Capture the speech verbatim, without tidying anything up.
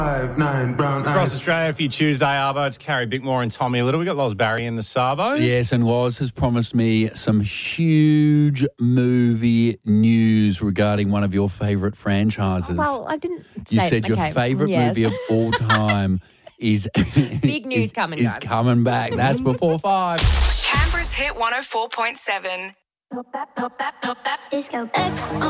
Five, nine, brown Across eyes. Australia for your Tuesday, Arvo. It's Carrie Bickmore and Tommy Little. We got Loz Barry in the Savo. Yes, and Loz has promised me some huge movie news regarding one of your favourite franchises. Well, I didn't You say, said your okay, favourite yes. movie of all time is Big news is, coming, is guys. coming back. That's before five. Canberra's Hit one oh four point seven. Disco X on